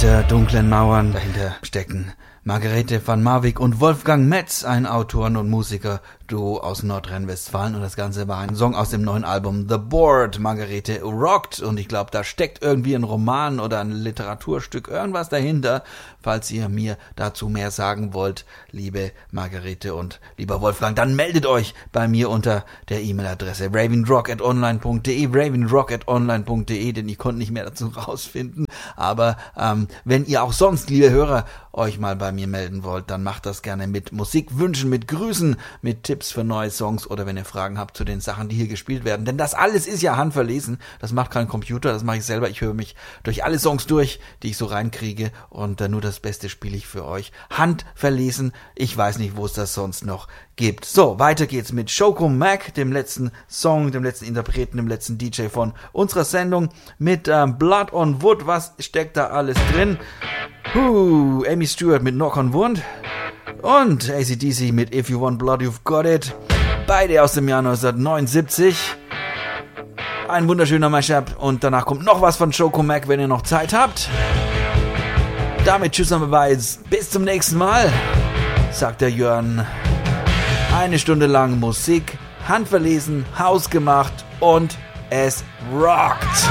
Hinter dunklen Mauern dahinter stecken Margarete van Marwijk und Wolfgang Metz, ein Autoren- und Musiker-Duo aus Nordrhein-Westfalen. Und das Ganze war ein Song aus dem neuen Album The Board. Margarete rockt. Und ich glaube, da steckt irgendwie ein Roman oder ein Literaturstück, irgendwas dahinter. Falls ihr mir dazu mehr sagen wollt, liebe Margarete und lieber Wolfgang, dann meldet euch bei mir unter der E-Mail-Adresse ravenrock@online.de, denn ich konnte nicht mehr dazu rausfinden. Aber wenn ihr auch sonst, liebe Hörer, euch mal bei mir melden wollt, dann macht das gerne mit Musikwünschen, mit Grüßen, mit Tipps für neue Songs oder wenn ihr Fragen habt zu den Sachen, die hier gespielt werden. Denn das alles ist ja handverlesen, das macht kein Computer, das mache ich selber. Ich höre mich durch alle Songs durch, die ich so reinkriege und nur das Beste spiele ich für euch. Handverlesen, ich weiß nicht, wo es das sonst noch gibt. So, weiter geht's mit Shoko Mac, dem letzten Song, dem letzten Interpreten, dem letzten DJ von unserer Sendung mit Blood on Wood. Was steckt da alles drin? Amy Stewart mit Knock on Wood und AC/DC mit If You Want Blood, You've Got It. Beide aus dem Jahr 1979. Ein wunderschöner Mashup und danach kommt noch was von Shoko Mac, wenn ihr noch Zeit habt. Damit tschüss und bye, bis zum nächsten Mal, sagt der Jörn. Eine Stunde lang Musik, handverlesen, hausgemacht und es rockt.